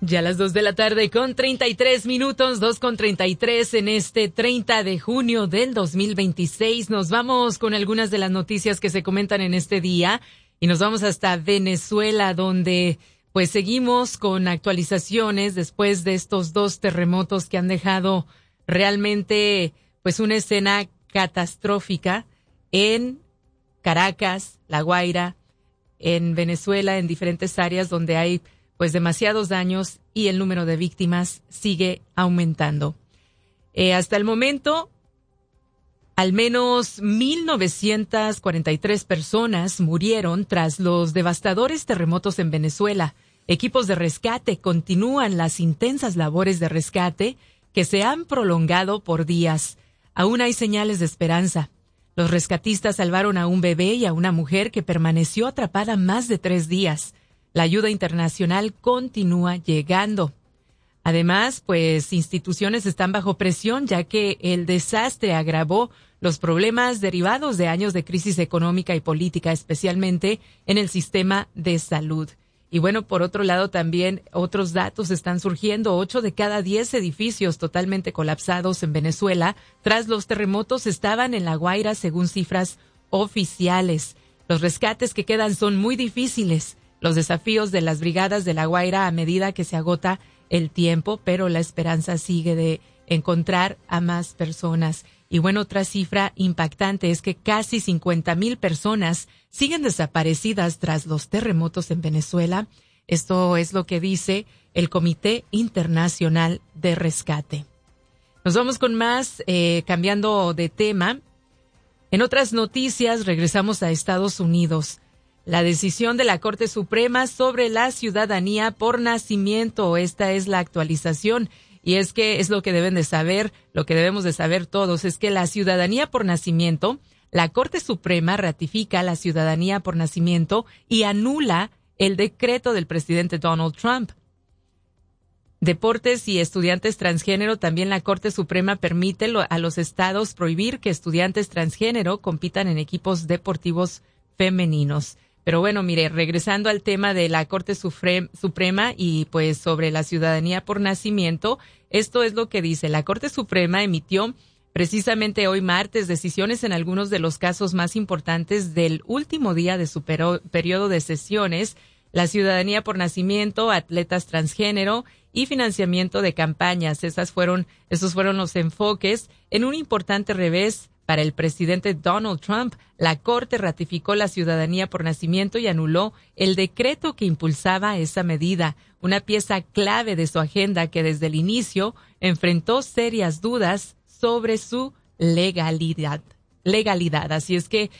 Ya a las 2 de la tarde con 33 minutos, 2:33 en este 30 de junio del 2026. Nos vamos con algunas de las noticias que se comentan en este día y nos vamos hasta Venezuela, donde pues seguimos con actualizaciones después de estos dos terremotos que han dejado realmente pues una escena catastrófica en Caracas, La Guaira, en Venezuela, en diferentes áreas donde hay pues demasiados daños y el número de víctimas sigue aumentando. Hasta el momento, al menos 1,943 personas murieron tras los devastadores terremotos en Venezuela. Equipos de rescate continúan las intensas labores de rescate que se han prolongado por días. Aún hay señales de esperanza. Los rescatistas salvaron a un bebé y a una mujer que permaneció atrapada más de 3 días. La ayuda internacional continúa llegando. Además, pues instituciones están bajo presión ya que el desastre agravó los problemas derivados de años de crisis económica y política, especialmente en el sistema de salud. Y bueno, por otro lado, también otros datos están surgiendo. 8 de cada 10 edificios totalmente colapsados en Venezuela tras los terremotos estaban en La Guaira, según cifras oficiales. Los rescates que quedan son muy difíciles. Los desafíos de las brigadas de La Guaira a medida que se agota el tiempo, pero la esperanza sigue de encontrar a más personas. Y bueno, otra cifra impactante es que casi 50,000 personas siguen desaparecidas tras los terremotos en Venezuela. Esto es lo que dice el Comité Internacional de Rescate. Nos vamos con más, cambiando de tema. En otras noticias, regresamos a Estados Unidos. La decisión de la Corte Suprema sobre la ciudadanía por nacimiento. Esta es la actualización. Y es que es lo que deben de saber, lo que debemos de saber todos, es que la ciudadanía por nacimiento, la Corte Suprema ratifica la ciudadanía por nacimiento y anula el decreto del presidente Donald Trump. Deportes y estudiantes transgénero, también la Corte Suprema permite a los estados prohibir que estudiantes transgénero compitan en equipos deportivos femeninos. Pero bueno, mire, regresando al tema de la Corte Suprema y pues sobre la ciudadanía por nacimiento, esto es lo que dice. La Corte Suprema emitió precisamente hoy martes decisiones en algunos de los casos más importantes del último día de su periodo de sesiones: la ciudadanía por nacimiento, atletas transgénero y financiamiento de campañas. Esos fueron los enfoques en un importante revés para el presidente Donald Trump. La Corte ratificó la ciudadanía por nacimiento y anuló el decreto que impulsaba esa medida, una pieza clave de su agenda que desde el inicio enfrentó serias dudas sobre su legalidad. Así es que,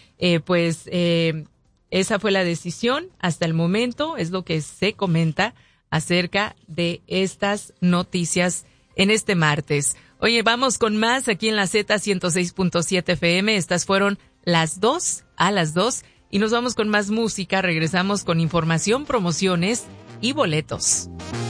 esa fue la decisión hasta el momento, es lo que se comenta acerca de estas noticias en este martes. Oye, vamos con más aquí en la Z106.7 FM. Estas fueron las 2 y nos vamos con más música. Regresamos con información, promociones y boletos.